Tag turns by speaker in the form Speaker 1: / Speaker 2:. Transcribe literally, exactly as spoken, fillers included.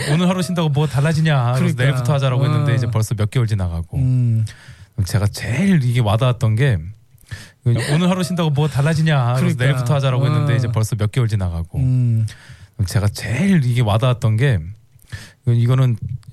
Speaker 1: 오늘 하루 쉰다고 뭐 달라지냐. 그래서
Speaker 2: 그러니까.
Speaker 1: 내일부터 하자라고
Speaker 2: 어.
Speaker 1: 했는데 이제 벌써 몇 개월 지나가고.
Speaker 2: 음.
Speaker 1: 제가 제일 이게 와닿았던 게 오늘 하루 쉰다고 뭐 달라지냐. 그래서
Speaker 2: 그러니까.
Speaker 1: 내일부터 하자라고
Speaker 2: 어.
Speaker 1: 했는데 이제 벌써 몇 개월 지나가고.
Speaker 2: 음.
Speaker 1: 제가 제일 이게 와닿았던 게 이거는